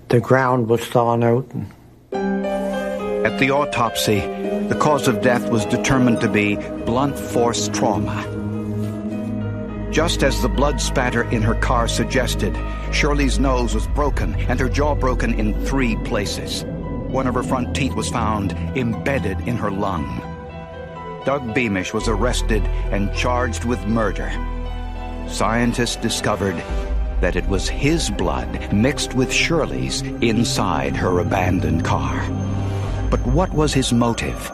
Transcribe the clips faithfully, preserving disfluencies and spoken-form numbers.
the ground was thawing out. At the autopsy, the cause of death was determined to be blunt force trauma. Just as the blood spatter in her car suggested, Shirley's nose was broken and her jaw broken in three places. One of her front teeth was found embedded in her lung. Doug Beamish was arrested and charged with murder. Scientists discovered that it was his blood mixed with Shirley's inside her abandoned car. But what was his motive?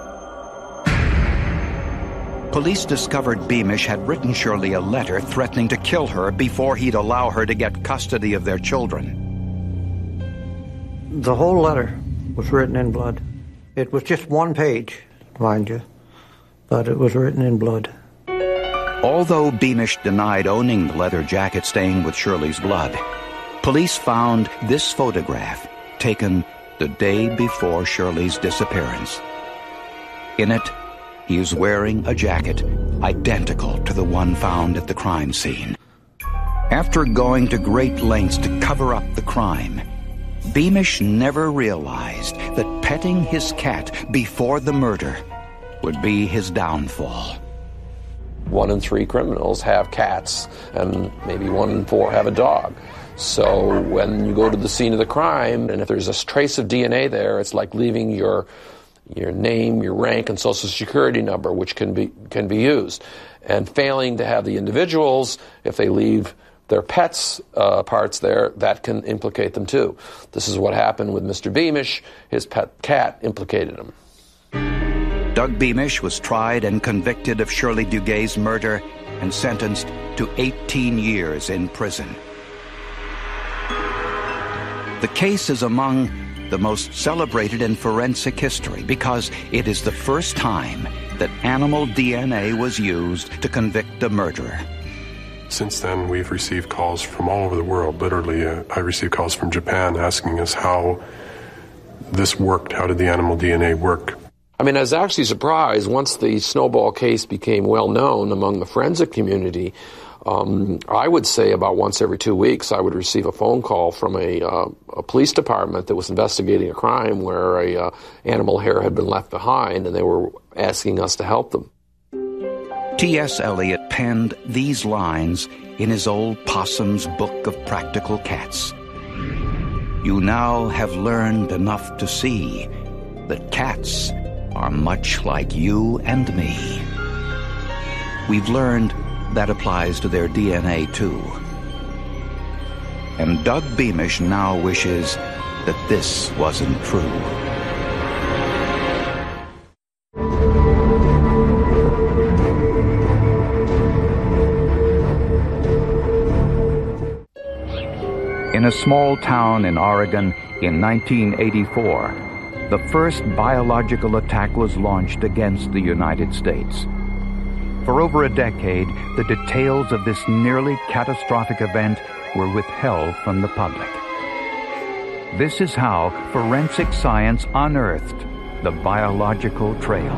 Police discovered Beamish had written Shirley a letter threatening to kill her before he'd allow her to get custody of their children. The whole letter was written in blood. It was just one page, mind you, but it was written in blood. Although Beamish denied owning the leather jacket stained with Shirley's blood, police found this photograph taken the day before Shirley's disappearance. In it, he is wearing a jacket identical to the one found at the crime scene. After going to great lengths to cover up the crime, Beamish never realized that petting his cat before the murder would be his downfall. One in three criminals have cats, and maybe one in four have a dog. So when you go to the scene of the crime, and if there's a trace of D N A there, it's like leaving your your name, your rank, and social security number, which can be can be used. And failing to have the individuals, if they leave their pets' uh, parts there, that can implicate them too. This is what happened with Mister Beamish. His pet cat implicated him. Doug Beamish was tried and convicted of Shirley Duguay's murder and sentenced to eighteen years in prison. The case is among the most celebrated in forensic history because it is the first time that animal D N A was used to convict a murderer. Since then, we've received calls from all over the world. Literally, uh, I received calls from Japan asking us how this worked. How did the animal D N A work? I mean, I was actually surprised once the Snowball case became well known among the forensic community. Um, I would say about once every two weeks I would receive a phone call from a, uh, a police department that was investigating a crime where a uh, animal hair had been left behind, and they were asking us to help them. T S. Eliot penned these lines in his old Possum's Book of Practical Cats. You now have learned enough to see that cats are much like you and me. We've learned that applies to their D N A too. And Doug Beamish now wishes that this wasn't true. In a small town in Oregon in nineteen eighty-four, the first biological attack was launched against the United States. For over a decade, the details of this nearly catastrophic event were withheld from the public. This is how forensic science unearthed the biological trail.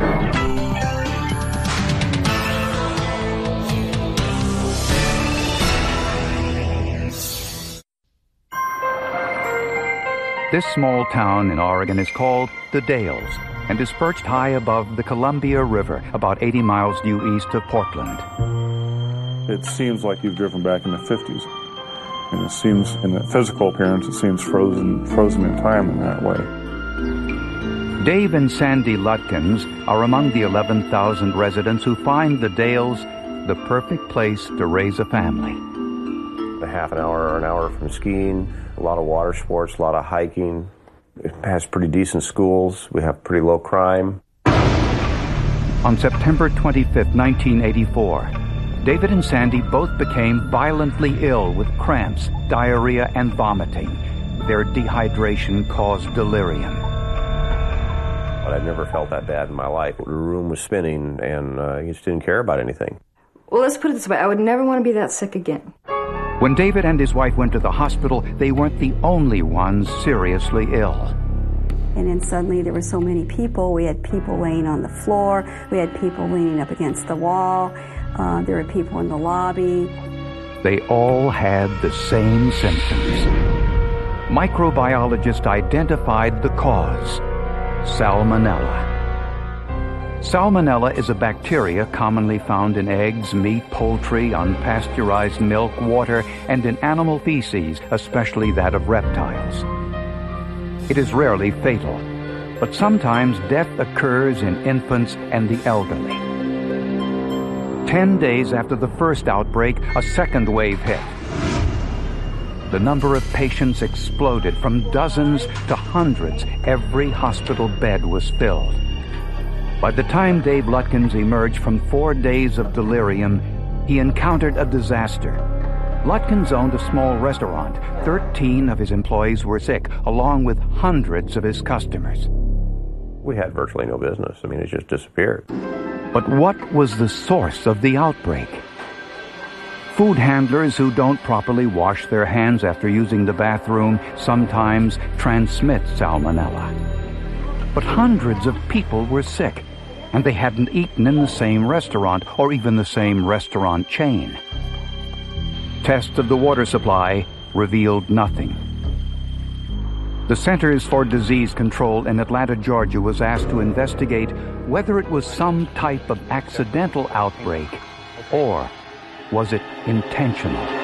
This small town in Oregon is called The Dalles and is perched high above the Columbia River, about eighty miles due east of Portland. It seems like you've driven back in the fifties. And it seems, in the physical appearance, it seems frozen frozen in time in that way. Dave and Sandy Lutkins are among the eleven thousand residents who find The Dalles the perfect place to raise a family. A half an hour or an hour from skiing, a lot of water sports, a lot of hiking. It has pretty decent schools. We have pretty low crime. On September twenty-fifth, nineteen eighty-four, David and Sandy both became violently ill with cramps, diarrhea, and vomiting. Their dehydration caused delirium. But I've never felt that bad in my life. The room was spinning, and uh, you just didn't care about anything. Well, let's put it this way. I would never want to be that sick again. When David and his wife went to the hospital, they weren't the only ones seriously ill. And then suddenly there were so many people. We had people laying on the floor. We had people leaning up against the wall. Uh, there were people in the lobby. They all had the same symptoms. microbiologists identified the cause: Salmonella. Salmonella is a bacteria commonly found in eggs, meat, poultry, unpasteurized milk, water, and in animal feces, especially that of reptiles. It is rarely fatal, but sometimes death occurs in infants and the elderly. Ten days after the first outbreak, a second wave hit. The number of patients exploded from dozens to hundreds. Every hospital bed was filled. By the time Dave Lutkins emerged from four days of delirium, he encountered a disaster. Lutkins owned a small restaurant. Thirteen of his employees were sick, along with hundreds of his customers. We had virtually no business. I mean, it just disappeared. But what was the source of the outbreak? Food handlers who don't properly wash their hands after using the bathroom sometimes transmit salmonella. But hundreds of people were sick, and they hadn't eaten in the same restaurant or even the same restaurant chain. Tests of the water supply revealed nothing. The Centers for Disease Control in Atlanta, Georgia was asked to investigate whether it was some type of accidental outbreak or was it intentional.